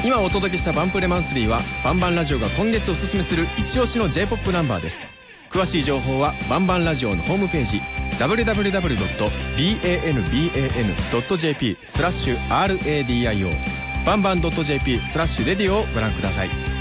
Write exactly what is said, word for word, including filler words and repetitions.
今お届けしたバンプレマンスリーはバンバンラジオが今月おすすめする一押しの J-ポップ ナンバーです。詳しい情報はバンバンラジオのホームページ ダブリューダブリューダブリュードットバンバンドットジェーピースラッシュアールエーディーアイオー バンバン ドットジェーピースラッシュレディオをご覧ください。